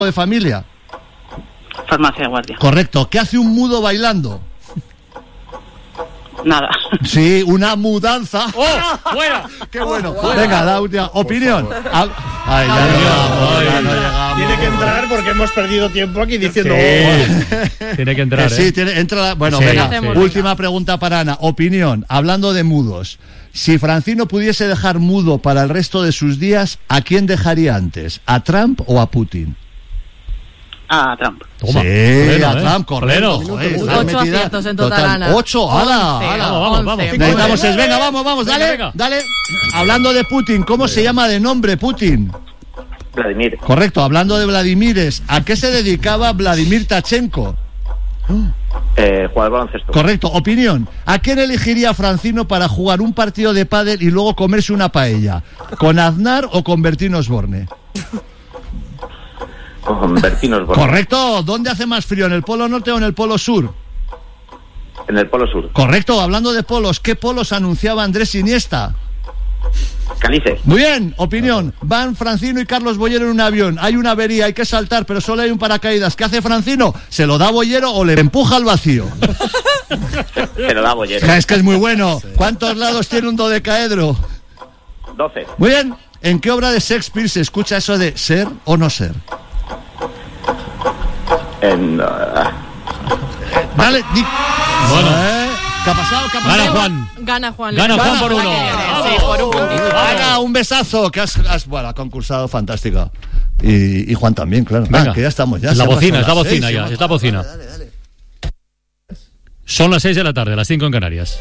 de familia? Farmacia Guardia. Correcto. ¿Qué hace un mudo bailando? Nada. Sí, una mudanza. ¡Oh! ¡Fuera! ¡Qué bueno! Venga, la última opinión. Ay, ya no llegamos. Tiene que entrar porque hemos perdido tiempo aquí diciendo... Tiene que entrar, Sí, entra. Bueno, sí, venga, sí. última pregunta para Ana. Opinión, hablando de mudos. Si Francino pudiese dejar mudo para el resto de sus días, ¿a quién dejaría antes? ¿A Trump o a Putin? A Trump. Toma. Sí, Pleno, a Trump, correcto. Pleno. Joder, 8 aciertos en total, Ana. 8, ¡hala! 11, ¡hala! Vamos. Necesitamos 6. Venga, vamos, dale, Venga. dale. Hablando de Putin, ¿cómo se llama de nombre Putin? Vladimir. Correcto, hablando de Vladimires, ¿a qué se dedicaba Vladimir Tachenko? Jugar al baloncesto. Correcto, opinión. ¿A quién elegiría Francino para jugar un partido de pádel y luego comerse una paella? ¿Con Aznar o con Bertín Osborne? Con Bertín Osborne. Correcto, ¿dónde hace más frío? ¿En el polo norte o en el polo sur? En el Polo Sur. Correcto, hablando de polos, ¿qué polos anunciaba Andrés Iniesta? Calice. Muy bien, opinión. Van Francino y Carlos Bollero en un avión. Hay una avería, hay que saltar, pero solo hay un paracaídas. ¿Qué hace Francino? ¿Se lo da Bollero o le empuja al vacío? Se lo da Bollero. Es que es muy bueno. ¿Cuántos lados tiene un dodecaedro? 12. Muy bien. ¿En qué obra de Shakespeare se escucha eso de ser o no ser? En... Dale, di. Bueno. ¿Qué ha pasado? Gana Juan. Gana Juan. Gana Juan por uno. Sí, por un puntito. Ana, un besazo, que has concursado fantástico. Y Juan también, claro. Venga. Que ya estamos. Ya Es la se ha bocina, es la pasado las bocina 6, ya, sí, es la bocina. Dale. Son las 6 de la tarde, las 5 en Canarias.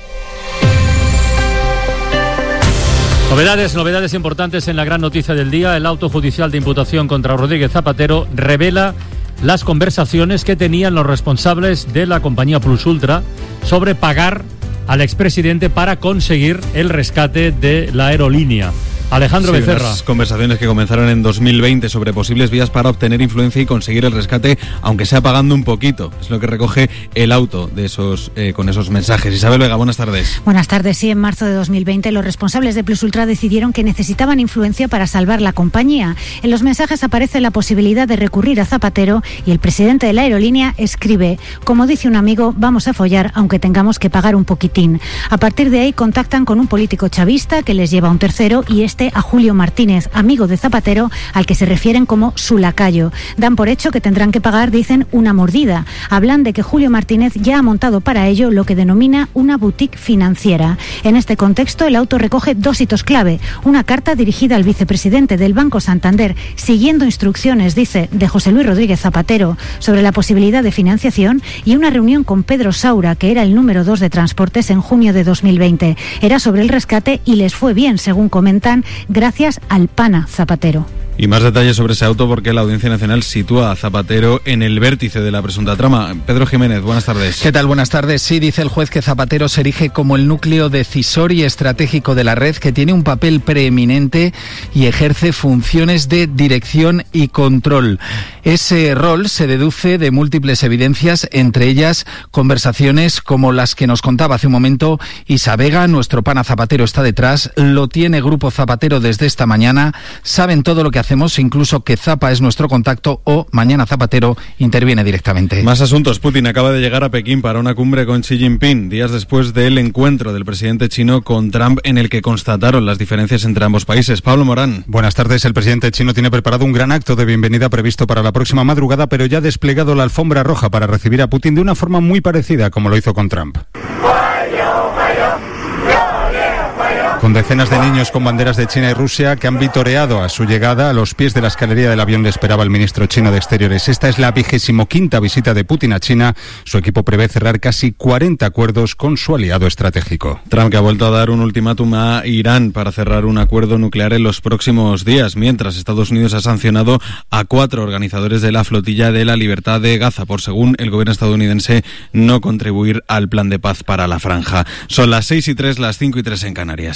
Novedades importantes en la gran noticia del día. El auto judicial de imputación contra Rodríguez Zapatero revela las conversaciones que tenían los responsables de la compañía Plus Ultra sobre pagar al expresidente para conseguir el rescate de la aerolínea. Alejandro Becerra. Unas conversaciones que comenzaron en 2020 sobre posibles vías para obtener influencia y conseguir el rescate, aunque sea pagando un poquito. Es lo que recoge el auto de esos con esos mensajes. Isabel Vega, buenas tardes. Buenas tardes. Sí, en marzo de 2020 los responsables de Plus Ultra decidieron que necesitaban influencia para salvar la compañía. En los mensajes aparece la posibilidad de recurrir a Zapatero y el presidente de la aerolínea escribe: como dice un amigo, vamos a follar aunque tengamos que pagar un poquitín. A partir de ahí contactan con un político chavista que les lleva a un tercero y a Julio Martínez, amigo de Zapatero, al que se refieren como su lacayo. Dan por hecho que tendrán que pagar, dicen, una mordida. Hablan de que Julio Martínez ya ha montado para ello lo que denomina una boutique financiera. En este contexto, el auto recoge 2 hitos clave. Una carta dirigida al vicepresidente del Banco Santander, siguiendo instrucciones, dice, de José Luis Rodríguez Zapatero, sobre la posibilidad de financiación, y una reunión con Pedro Saura, que era el número 2 de Transportes, en junio de 2020. Era sobre el rescate y les fue bien, según comentan, gracias al pana Zapatero. Y más detalles sobre ese auto porque la Audiencia Nacional sitúa a Zapatero en el vértice de la presunta trama. Pedro Jiménez, buenas tardes. ¿Qué tal? Buenas tardes. Sí, dice el juez que Zapatero se erige como el núcleo decisor y estratégico de la red, que tiene un papel preeminente y ejerce funciones de dirección y control. Ese rol se deduce de múltiples evidencias, entre ellas conversaciones como las que nos contaba hace un momento Isa Vega. Nuestro pana Zapatero está detrás, lo tiene Grupo Zapatero desde esta mañana, saben todo lo que hacemos, incluso que Zapa es nuestro contacto, o mañana Zapatero interviene directamente. Más asuntos. Putin acaba de llegar a Pekín para una cumbre con Xi Jinping, días después del encuentro del presidente chino con Trump, en el que constataron las diferencias entre ambos países. Pablo Morán. Buenas tardes. El presidente chino tiene preparado un gran acto de bienvenida previsto para la próxima madrugada, pero ya ha desplegado la alfombra roja para recibir a Putin de una forma muy parecida como lo hizo con Trump. Con decenas de niños con banderas de China y Rusia que han vitoreado a su llegada. A los pies de la escalería del avión le esperaba el ministro chino de Exteriores. Esta es la 25ª visita de Putin a China. Su equipo prevé cerrar casi 40 acuerdos con su aliado estratégico. Trump, que ha vuelto a dar un ultimátum a Irán para cerrar un acuerdo nuclear en los próximos días, mientras Estados Unidos ha sancionado a 4 organizadores de la flotilla de la libertad de Gaza por, según el gobierno estadounidense, no contribuir al plan de paz para la franja. Son las 6:03, las 5:03 en Canarias.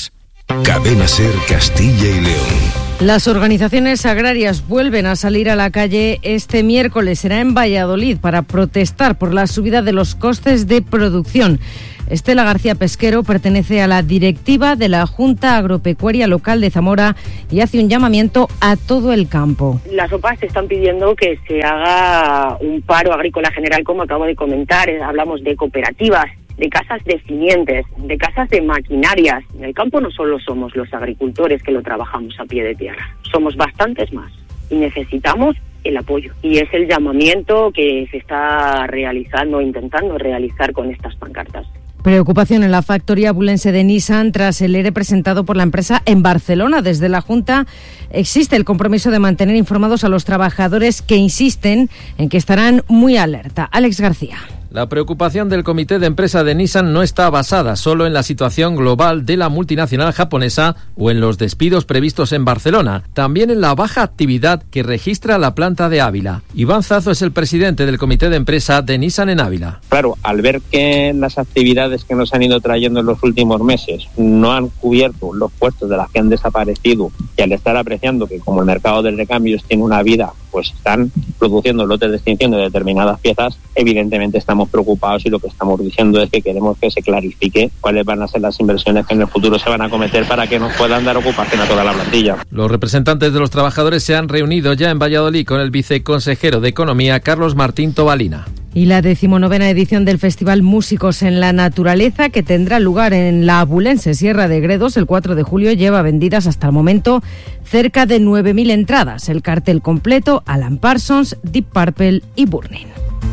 Cadena SER Castilla y León. Las organizaciones agrarias vuelven a salir a la calle este miércoles. Será en Valladolid para protestar por la subida de los costes de producción. Estela García Pesquero pertenece a la directiva de la Junta Agropecuaria Local de Zamora y hace un llamamiento a todo el campo. Las OPAs están pidiendo que se haga un paro agrícola general, como acabo de comentar. Hablamos de cooperativas, de casas de simientes, de casas de maquinarias. En el campo no solo somos los agricultores que lo trabajamos a pie de tierra, somos bastantes más y necesitamos el apoyo. Y es el llamamiento que se está realizando, intentando realizar con estas pancartas. Preocupación en la factoría abulense de Nissan tras el ERE presentado por la empresa en Barcelona. Desde la Junta existe el compromiso de mantener informados a los trabajadores, que insisten en que estarán muy alerta. Alex García. La preocupación del comité de empresa de Nissan no está basada solo en la situación global de la multinacional japonesa o en los despidos previstos en Barcelona, también en la baja actividad que registra la planta de Ávila. Iván Zazo es el presidente del comité de empresa de Nissan en Ávila. Claro, al ver que las actividades que nos han ido trayendo en los últimos meses no han cubierto los puestos de las que han desaparecido, y al estar apreciando que como el mercado de recambios tiene una vida, pues están produciendo lotes de extinción de determinadas piezas, evidentemente estamos preocupados, y lo que estamos diciendo es que queremos que se clarifique cuáles van a ser las inversiones que en el futuro se van a cometer para que nos puedan dar ocupación a toda la plantilla. Los representantes de los trabajadores se han reunido ya en Valladolid con el viceconsejero de Economía, Carlos Martín Tobalina. Y la 19ª edición del Festival Músicos en la Naturaleza, que tendrá lugar en la abulense Sierra de Gredos el 4 de julio, lleva vendidas hasta el momento cerca de 9.000 entradas. El cartel completo: Alan Parsons, Deep Purple y Burning.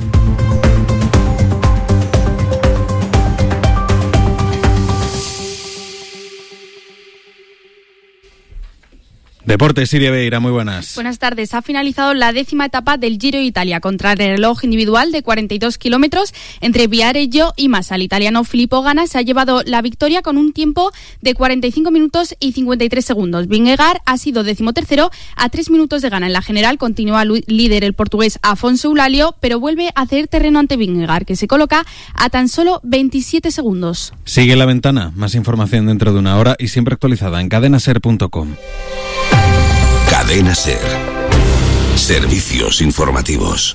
Deportes, Siria Beira, muy buenas. Buenas tardes. Ha finalizado la 10ª etapa del Giro de Italia, contrarreloj individual de 42 kilómetros entre Viareggio y Massa. El italiano Filippo Ganna se ha llevado la victoria con un tiempo de 45 minutos y 53 segundos. Vingegaard ha sido 13º a 3 minutos de Ganna. En la general continúa líder el portugués Afonso Eulalio, pero vuelve a ceder terreno ante Vingegaard, que se coloca a tan solo 27 segundos. Sigue La Ventana. Más información dentro de una hora y siempre actualizada en cadenaser.com. Cadena SER. Servicios informativos.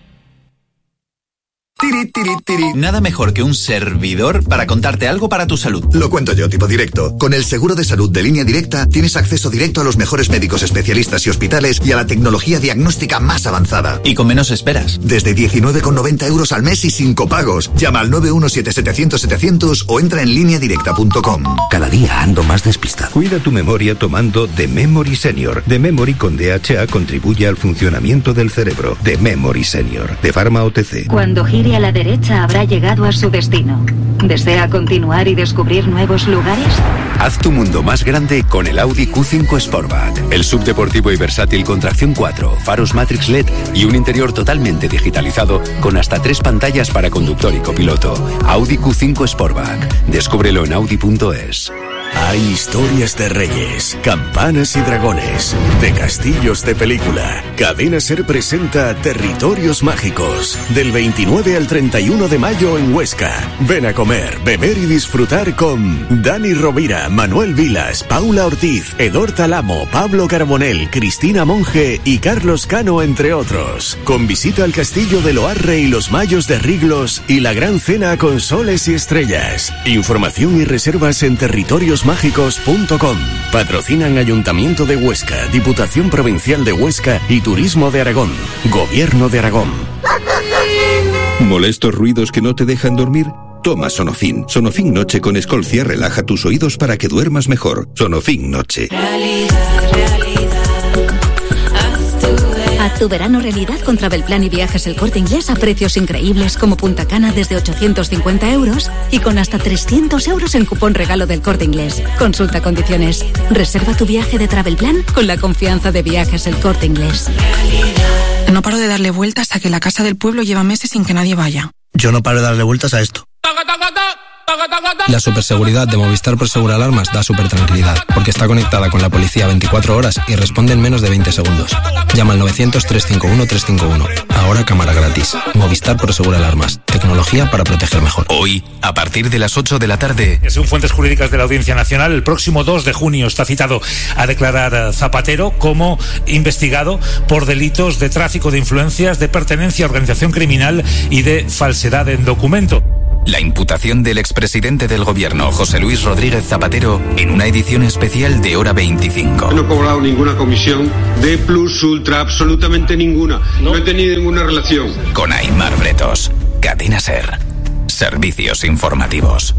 Nada mejor que un servidor para contarte algo para tu salud. Lo cuento yo, tipo directo. Con el seguro de salud de Línea Directa tienes acceso directo a los mejores médicos especialistas y hospitales y a la tecnología diagnóstica más avanzada. Y con menos esperas. Desde 19,90 euros al mes y sin copagos. Llama al 917-700-700 o entra en lineadirecta.com. Cada día ando más despistado. Cuida tu memoria tomando The Memory Senior. The Memory con DHA contribuye al funcionamiento del cerebro. The Memory Senior, de Pharma OTC. Cuando gire a la derecha habrá llegado a su destino. ¿Desea continuar y descubrir nuevos lugares? Haz tu mundo más grande con el Audi Q5 Sportback. El subdeportivo y versátil con tracción 4, faros Matrix LED y un interior totalmente digitalizado con hasta 3 pantallas para conductor y copiloto. Audi Q5 Sportback. Descúbrelo en Audi.es. Hay historias de reyes, campanas y dragones, de castillos de película. Cadena SER presenta Territorios Mágicos, del 29 al 31 de mayo en Huesca. Ven a comer, beber y disfrutar con Dani Rovira, Manuel Vilas, Paula Ortiz, Edor Talamo, Pablo Carbonell, Cristina Monge y Carlos Cano, entre otros. Con visita al castillo de Loarre y los Mayos de Riglos y la gran cena con soles y estrellas. Información y reservas en territoriosmágicos.com. Patrocinan Ayuntamiento de Huesca, Diputación Provincial de Huesca y Turismo de Aragón. Gobierno de Aragón. ¿Molestos ruidos que no te dejan dormir? Toma Sonofin. Sonofin Noche con Escolcia relaja tus oídos para que duermas mejor. Sonofin Noche. Haz tu verano realidad con Travelplan y Viajes El Corte Inglés a precios increíbles como Punta Cana desde 850 euros y con hasta 300 euros en cupón regalo del Corte Inglés. Consulta condiciones. Reserva tu viaje de Travelplan con la confianza de Viajes El Corte Inglés. No paro de darle vueltas a que la casa del pueblo lleva meses sin que nadie vaya. Yo no paro de darle vueltas a esto. La superseguridad de Movistar Prosegur Alarmas da supertranquilidad, porque está conectada con la policía 24 horas y responde en menos de 20 segundos. Llama al 900-351-351. Ahora cámara gratis. Movistar Prosegur Alarmas. Te tecnología para proteger mejor. Hoy, a partir de las 8 de la tarde. Según fuentes jurídicas de la Audiencia Nacional, el próximo 2 de junio está citado a declarar Zapatero como investigado por delitos de tráfico de influencias, de pertenencia a organización criminal y de falsedad en documento. La imputación del expresidente del gobierno, José Luis Rodríguez Zapatero, en una edición especial de Hora 25. No he cobrado ninguna comisión de Plus Ultra, absolutamente ninguna. No he tenido ninguna relación. Con Aimar Bretos, Cadena SER, Servicios Informativos.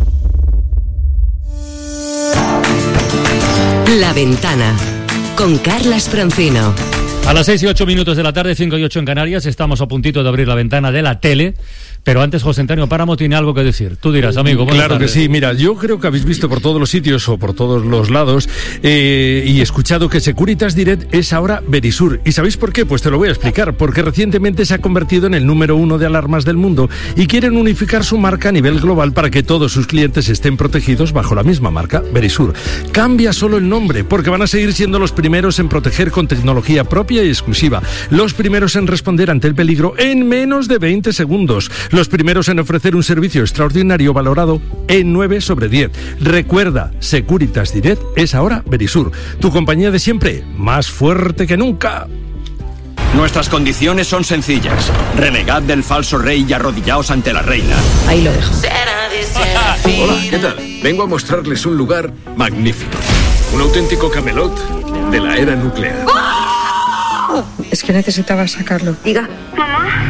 La Ventana, con Carlas Francino. A las 6 y 8 minutos de la tarde, 5 y 8 en Canarias, estamos a puntito de abrir la ventana de la tele. Pero antes José Antonio Páramo tiene algo que decir. Tú dirás, amigo. Claro que sí. Mira, yo creo que habéis visto por todos los sitios o por todos los lados y escuchado que Securitas Direct es ahora Verisur. ¿Y sabéis por qué? Pues te lo voy a explicar. Porque recientemente se ha convertido en el número 1 de alarmas del mundo y quieren unificar su marca a nivel global para que todos sus clientes estén protegidos bajo la misma marca, Verisur. Cambia solo el nombre, porque van a seguir siendo los primeros en proteger con tecnología propia y exclusiva. Los primeros en responder ante el peligro en menos de 20 segundos. Los primeros en ofrecer un servicio extraordinario valorado en 9 sobre 10. Recuerda, Securitas Direct es ahora Verisur. Tu compañía de siempre, más fuerte que nunca. Nuestras condiciones son sencillas. Renegad del falso rey y arrodillaos ante la reina. Ahí lo dejo. Hola, ¿qué tal? Vengo a mostrarles un lugar magnífico. Un auténtico Camelot de la era nuclear. Es que necesitaba sacarlo. Diga. Mamá.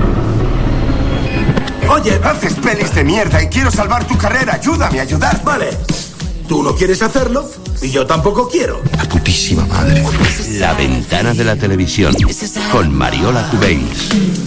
Oye, haces pelis de mierda y quiero salvar tu carrera. Ayúdame a ayudar. Vale. Tú no quieres hacerlo y yo tampoco quiero. La putísima madre. La ventana de la televisión con Mariola Cubells.